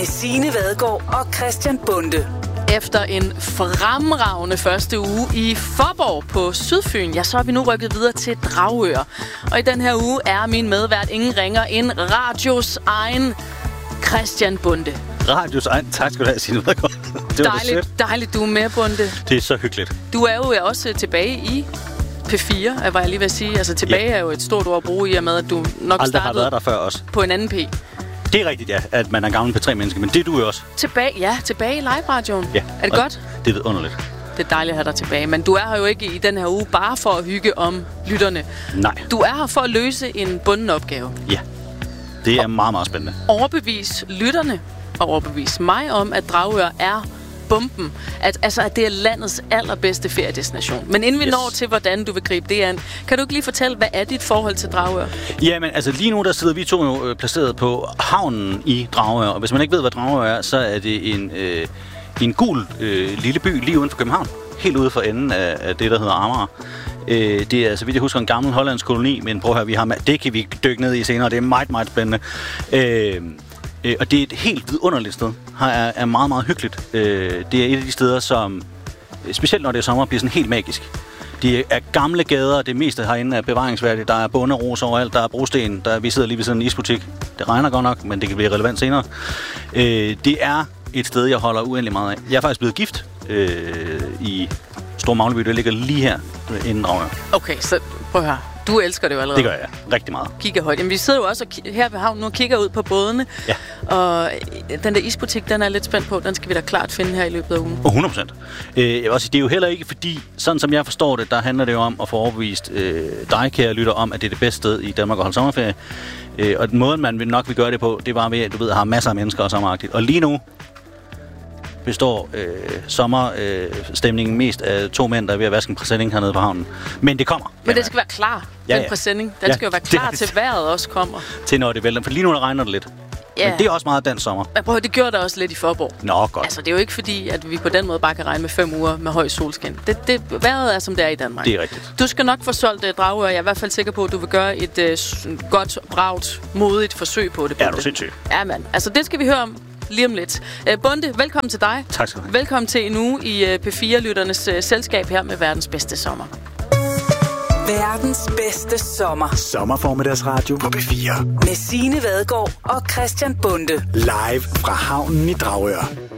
Signe Vadgaard og Christian Bonde. Efter en fremragende første uge i Faaborg på Sydfyn, ja, så er vi nu rykket videre til Dragør. Og i den her uge er min medvært ingen ringer end radios egen Christian Bonde. Radios egen. Tak skal du have, Signe Vadgaard. Dejligt, du er med, Bonde. Det er så hyggeligt. Du er jo også tilbage i P4, var jeg lige ved at sige. Altså tilbage er jo et stort ord at bruge i og med, at du nok aldrig har været der før også. På en anden P. Det er rigtigt, ja, at man er gammel P3-menneske, men det er du jo også. Tilbage i live-radioen. Ja. Er det godt? Det er vidunderligt. Det er dejligt at have dig tilbage, men du er her jo ikke i den her uge bare for at hygge om lytterne. Nej. Du er her for at løse en bunden opgave. Ja, det er meget, meget spændende. Overbevis lytterne og overbevis mig om, at Dragør er bomben. At det er landets allerbedste feriedestination. Men inden vi når til, hvordan du vil gribe det an, kan du ikke lige fortælle, hvad er dit forhold til Dragør? Jamen, altså lige nu, der sidder vi to jo placeret på havnen i Dragør. Og hvis man ikke ved, hvad Dragør er, så er det en gul lille by lige uden for København. Helt ude for enden af det, der hedder Amager. Det er, så vidt jeg husker, en gammel hollandsk koloni, men prøv at høre, det kan vi dykke ned i senere. Det er meget, meget spændende. Og det er et helt vidunderligt sted. Her er meget, meget hyggeligt. Det er et af de steder, som, specielt når det er sommer, bliver sådan helt magisk. De er gamle gader, det meste herinde er bevaringsværdigt. Der er bonderos overalt, der er brosten, vi sidder lige ved sådan en isbutik. Det regner godt nok, men det kan blive relevant senere. Det er et sted, jeg holder uendelig meget af. Jeg er faktisk blevet gift i Store Magleby. Det ligger lige her inden Dragør. Okay, så prøv at høre. Du elsker det jo allerede. Det gør jeg rigtig meget. Kigger højt. Jamen, vi sidder jo også her ved havnen nu og kigger ud på bådene. Ja. Og den der isbutik, den er jeg lidt spændt på. Den skal vi da klart finde her i løbet af ugen. 100%. Jeg vil også sige, det er jo heller ikke fordi, sådan som jeg forstår det, der handler det jo om at få overbevist dig, kære lytter, om, at det er det bedste sted i Danmark at holde sommerferie. Og den måde, man nok vil gøre det på, det var ved, at du ved, at har masser af mennesker og sommeragtigt. Og lige nu består sommerstemningen mest af to mænd, der er ved at vaske en præsending hernede på havnen. Men det kommer. Men det skal være klar, den præsending. Den skal jo være klar til vejret også kommer. Til når det vælter. For lige nu der regner det lidt. Ja. Men det er også meget dansk sommer. Men prøv, det gjorde der også lidt i Faaborg. Nå, godt. Altså, det er jo ikke fordi, at vi på den måde bare kan regne med 5 uger med høj solskin. Vejret er, som det er i Danmark. Det er rigtigt. Du skal nok få solgt Dragør. Jeg er i hvert fald sikker på, at du vil gøre et godt, bragt, modigt forsøg på det. Ja, du er sindssygt. Ja, mand. Altså, det skal vi høre om lige om lidt. Bonde, velkommen til dig. Tak skal du have. Velkommen til en uge i P4-lytternes selskab her med verdens bedste sommer. Verdens bedste sommer. Sommerformiddagsradio på P4. Med Signe Vadgaard og Christian Bonde. Live fra havnen i Dragør.